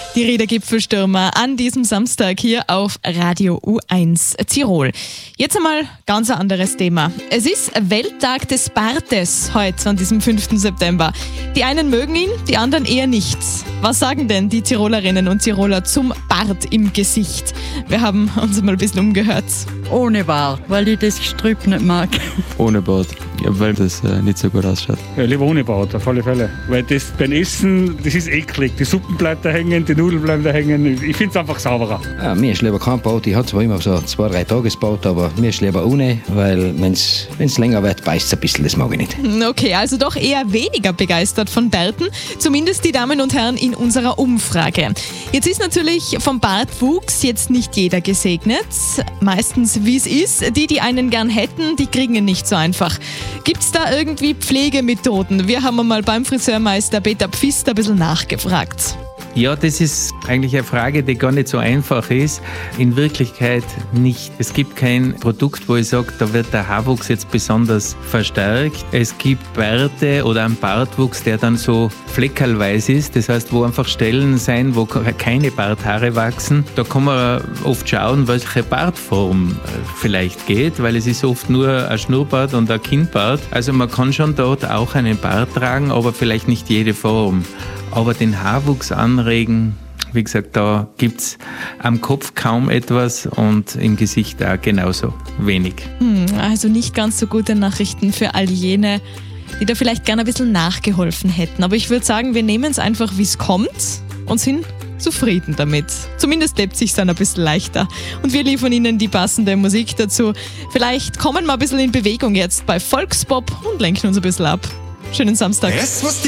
Die Rädergipfelstürmer an diesem Samstag hier auf Radio U1 Tirol. Jetzt einmal ganz ein anderes Thema. Es ist Welttag des Bartes heute an diesem 5. September. Die einen mögen ihn, die anderen eher nicht. Was sagen denn die Tirolerinnen und Tiroler zum Bart im Gesicht? Wir haben uns mal ein bisschen umgehört. Ohne Bart, weil ich das Gestrüpp nicht mag. Ohne Bart, ja, weil das nicht so gut ausschaut. Ja, lieber ohne Bart, auf alle Fälle. Weil das beim Essen, das ist eklig. Die Suppen bleiben da hängen, die Nudeln bleiben da hängen. Ich finde es einfach sauberer. Ja, mir ist lieber kein Bart. Ich habe zwar immer so 2-3 Tagesbart, aber mir ist lieber ohne, weil wenn es länger wird, beißt es ein bisschen, das mag ich nicht. Okay, also doch eher weniger begeistert von Bärten, zumindest die Damen und Herren in unserer Umfrage. Jetzt ist natürlich vom Bartwuchs jetzt nicht jeder gesegnet. Meistens, wie es ist, die einen gern hätten, die kriegen ihn nicht so einfach. Gibt es da irgendwie Pflegemethoden? Wir haben mal beim Friseurmeister Peter Pfist ein bisschen nachgefragt. Ja, das ist eigentlich eine Frage, die gar nicht so einfach ist. In Wirklichkeit nicht. Es gibt kein Produkt, wo ich sage, da wird der Haarwuchs jetzt besonders verstärkt. Es gibt Bärte oder einen Bartwuchs, der dann so fleckerlweise ist. Das heißt, wo einfach Stellen sein, wo keine Barthaare wachsen. Da kann man oft schauen, welche Bartform vielleicht geht, weil es ist oft nur ein Schnurrbart und ein Kinnbart. Also man kann schon dort auch einen Bart tragen, aber vielleicht nicht jede Form. Aber den Haarwuchs anregen, wie gesagt, da gibt es am Kopf kaum etwas und im Gesicht auch genauso wenig. Also nicht ganz so gute Nachrichten für all jene, die da vielleicht gerne ein bisschen nachgeholfen hätten. Aber ich würde sagen, wir nehmen es einfach, wie es kommt und sind zufrieden damit. Zumindest lebt es sich dann ein bisschen leichter. Und wir liefern Ihnen die passende Musik dazu. Vielleicht kommen wir ein bisschen in Bewegung jetzt bei Volkspop und lenken uns ein bisschen ab. Schönen Samstag.